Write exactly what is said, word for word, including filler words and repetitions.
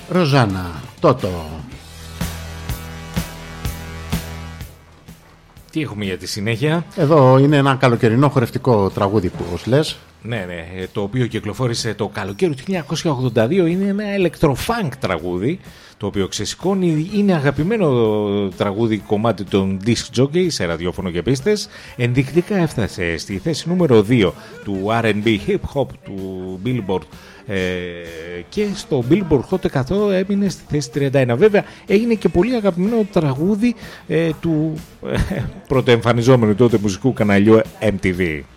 Ροζάνα Τότο. Τι έχουμε για τη συνέχεια? Εδώ είναι ένα καλοκαιρινό χορευτικό τραγούδι που λες. Ναι, ναι, το οποίο κυκλοφόρησε το καλοκαίρι του χίλια εννιακόσια ογδόντα δύο. Είναι ένα ηλεκτροφάνκ τραγούδι, το οποίο ξεσηκώνει. Είναι αγαπημένο τραγούδι, κομμάτι των disc jockey σε ραδιόφωνο και πίστες. Ενδεικτικά έφτασε στη θέση νούμερο δύο του αρ εντ μπι Hip Hop του Billboard, ε, και στο Billboard Hot εκατό έμεινε στη θέση τριάντα ένα. Βέβαια έγινε και πολύ αγαπημένο τραγούδι ε, του ε, πρωτοεμφανιζόμενου τότε μουσικού καναλιού εμ τι βι.